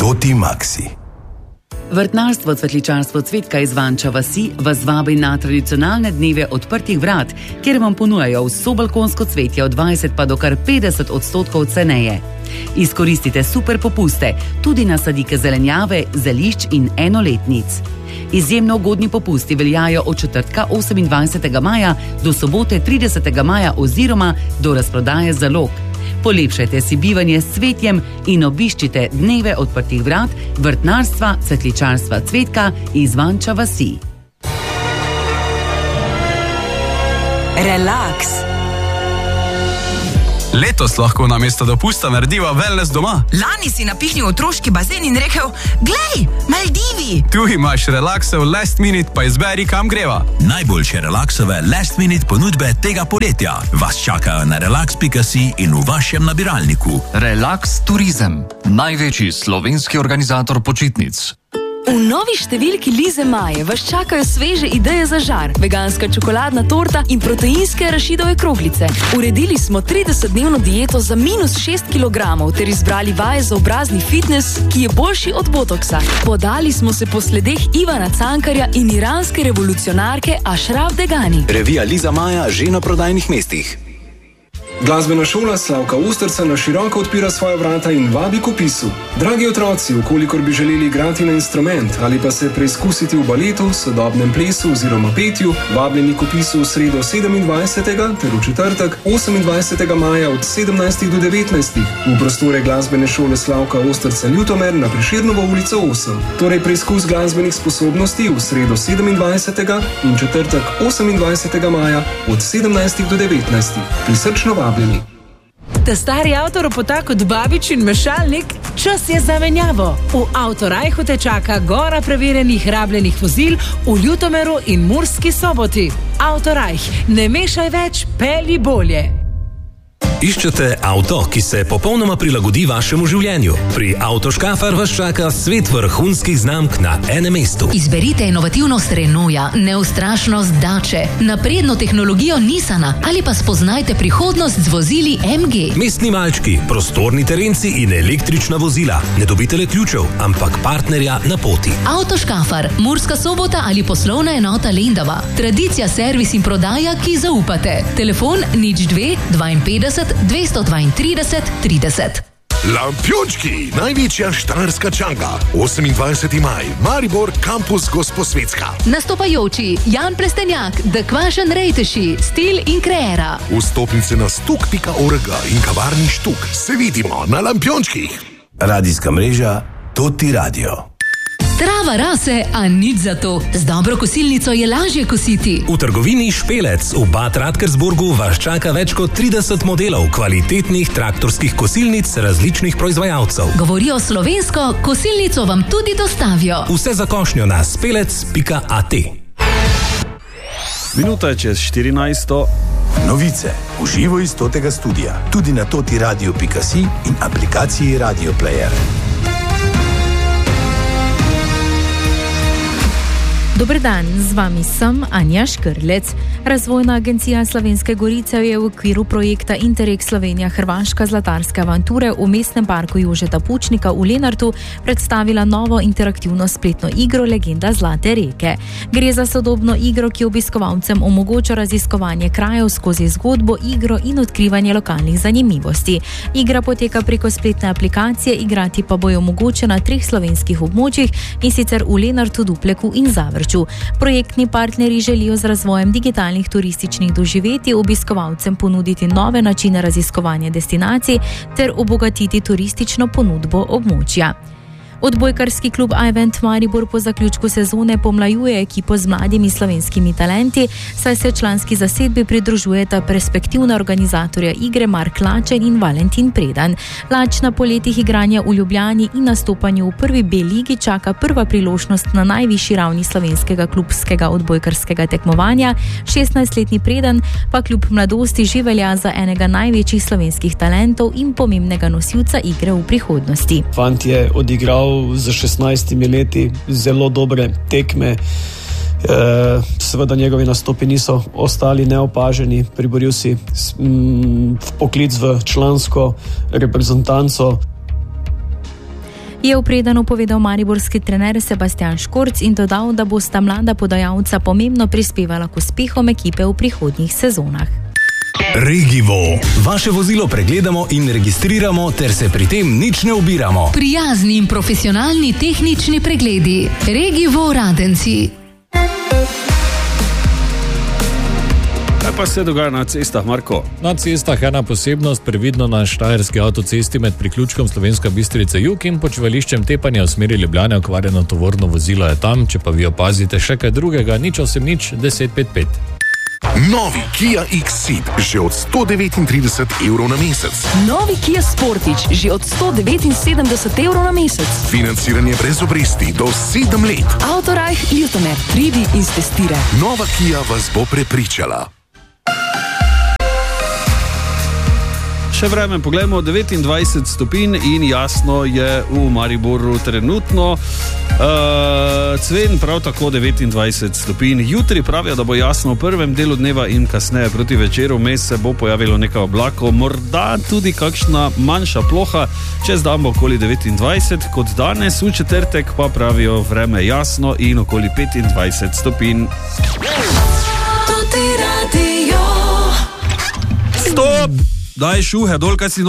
Toti Maxi. Vrtnarstvo Cvetličarstvo Cvetka iz Vanča vasi vas vabi na tradicionalne dneve odprtih vrat, kjer vam ponujajo vso balkonsko cvetje od 20 pa do kar 50% ceneje. Izkoristite super popuste tudi na sadike zelenjave, zelišč in enoletnic. Izjemno ugodni popusti veljajo od četrtka 28. maja do sobote 30. maja oziroma do razprodaje zalog. Polepšajte si bivanje s cvetjem in obiščite dneve odprtih vrat vrtnarstva Cvetličarstva Cvetka iz Vanča vasi. Relax. Letos lahko namesto dopusta narediva wellness doma. Lani si napihnil otroški bazen in rekel, glej, Maldivi! Tu imaš relaksov last minute, pa izberi, kam greva. Najboljše relaksove last minute ponudbe tega poletja vas čakajo na relax.si in v vašem nabiralniku. Relax Turizem, največji slovenski organizator počitnic. V novi številki Lize Maje vas čakajo sveže ideje za žar, veganska čokoladna torta in proteinske arašidove kroglice. Uredili smo 30-dnevno dieto za -6 kg ter izbrali vaje za obrazni fitness, ki je boljši od botoksa. Podali smo se po sledeh Ivana Cankarja in iranske revolucionarke Ashraf Degani. Revija Liza Maja že na prodajnih mestih. Glasbena šola Slavka Osterca na široko odpira svoja vrata in vabi k vpisu. Dragi otroci, vkolikor bi želeli igrati na instrument ali pa se preizkusiti v baletu, sodobnem plesu oziroma petju, vabljeni k vpisu v sredo 27. ter v četrtek 28. maja od 17. do 19. v prostore glasbene šole Slavka Osterca Ljutomer na Prešernovo ulico 8. Torej preizkus glasbenih sposobnosti v sredo 27. in četrtek 28. maja od 17. do 19. Prisrčno vabljeni. Ta stari avtoropota kot babič in mešalnik, čas je za menjavo. V Avtorajhu te čaka gora preverjenih rabljenih vozil v Ljutomeru in Murski Soboti. Avtorajh, ne mešaj več, pelji bolje. Iščete avto, ki se popolnoma prilagodi vašemu življenju? Pri Avtoškafar vas čaka svet vrhunskih znamk na enem mestu. Izberite inovativnost Renaulta, neustrašnost Dače, napredno tehnologijo Nissana ali pa spoznajte prihodnost z vozili MG. Mestni malčki, prostorni terenci in električna vozila. Ne dobite le ključev, ampak partnerja na poti. Avtoškafar, Murska Sobota ali poslovna enota Lendava. Tradicija, servis in prodaja, ki zaupate. Telefon 02 52 232 30. Lampiončki, največja štajerska čanga. 28. maj, Maribor, kampus Gosposvetska. Nastopajoči Jan Plestenjak, The Kvašen Rejteši, Stil in Kreera. Vstopnice na stuk.org in kavarni Štuk. Se vidimo na Lampiončkih. Radijska mreža Toti Radio. Trava rase, a nič za to. Z dobro kosilnico je lažje kositi. V trgovini Špelec v Bad Radkersburgu vas čaka več kot 30 modelov kvalitetnih traktorskih kosilnic različnih proizvajalcev. Govorijo slovensko, kosilnico vam tudi dostavijo. Vse za košnjo na spelec.at. Minuta je čez 14. Novice v živo iz Totega studia, tudi na totiradio.si in aplikaciji Radio Player. Dober dan, z vami sem Anja Škrlec. Razvojna agencija Slovenske Gorice je v okviru projekta Interreg Slovenija-Hrvaška zlatarske avanture v mestnem parku Jožeta Pučnika v Lenartu predstavila novo interaktivno spletno igro Legenda Zlate reke. Gre za sodobno igro, ki obiskovalcem omogoča raziskovanje krajev skozi zgodbo, igro in odkrivanje lokalnih zanimivosti. Igra poteka preko spletne aplikacije, igrati pa bojo mogoče na 3 slovenskih območjih, in sicer v Lenartu, Dupleku in Zavrču. Projektni partnerji želijo z razvojem digitalnih turističnih doživetij obiskovalcem ponuditi nove načine raziskovanja destinacij ter obogatiti turistično ponudbo območja. Odbojkarski klub Ajvent Maribor po zaključku sezone pomlajuje ekipo z mladimi slovenskimi talenti, saj se članski zasedbi pridružujeta perspektivna organizatorja igre Mark Lačen in Valentin Predan. Lač na poletih igranja v Ljubljani in nastopanju v prvi B ligi čaka prva priložnost na najvišji ravni slovenskega klubskega odbojkarskega tekmovanja. 16-letni Predan pa kljub mladosti že velja za enega največjih slovenskih talentov in pomembnega nosilca igre v prihodnosti. Fant je odigral za 16 leti zelo dobre tekme. Seveda njegovi nastopi niso ostali neopaženi. Priboril si poklic v člansko reprezentanco. je v Predanu povedal mariborski trener Sebastian Škorc in dodal, da bosta mlada podajalca pomembno prispevala k uspehom ekipe v prihodnjih sezonah. Regivo. Vaše vozilo pregledamo in registriramo, ter se pri tem nič ne ubiramo. Prijazni in profesionalni tehnični pregledi. Regivo Radenci. Kaj pa se dogaja na cestah, Marko? Na cestah ena posebnost, previdno na štajerski avtocesti med priključkom Slovenska Bistrica Jug in počivališčem Tepanja v smeri Ljubljane. Okvarjeno tovorno vozilo je tam, če pa vi opazite še kaj drugega, 080 1055. Novi Kia X-Ceed že od 139 evrov na mesec. Novi Kia Sportage že od 179 evrov na mesec. Financiranje brez obresti do 7 let. Autorajh Ljutomer, pridi in stestiraj. Nova Kia vas bo prepričala. Še vreme, poglejmo, 29 stopinj in jasno je v Mariboru trenutno. Cven prav tako 29 stopinj. Jutri pravijo, da bo jasno v prvem delu dneva in kasneje proti večeru. Vmes se bo pojavilo nekaj oblakov, morda tudi kakšna manjša ploha. Čez dan bo okoli 29, kot danes, v četrtek pa pravijo vreme jasno in okoli 25 stopinj. Stop! Daj šuhe dol, kaj si